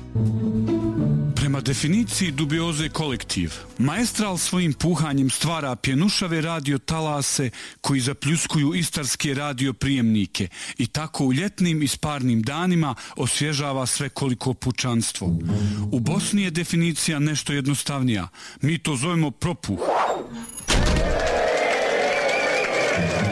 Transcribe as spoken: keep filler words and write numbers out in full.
Prema definiciji dubioze kolektiv, maestral svojim puhanjem stvara pjenušave radio talase koji zapljuskuju istarske radio prijemnike i tako u ljetnim i sparnim danima osvježava svekoliko pučanstvo. U Bosni je definicija nešto jednostavnija. Mi to zovemo propuh.